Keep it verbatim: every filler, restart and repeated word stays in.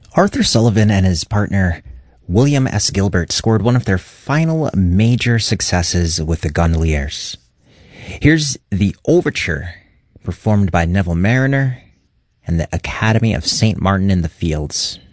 Arthur Sullivan and his partner William S. Gilbert scored one of their final major successes with the Gondoliers. Here's the overture performed by Neville Marriner and the Academy of Saint Martin in the Fields.